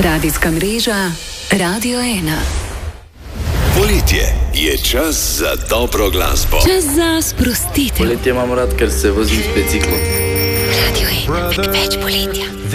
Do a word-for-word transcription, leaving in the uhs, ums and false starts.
Radijska mreža Radio ena. Poletje je čas za dobro glasbo. Čas za sprostitev. Poletje imam rad, ker se vozim s biciklom. Radio ena, več poletja.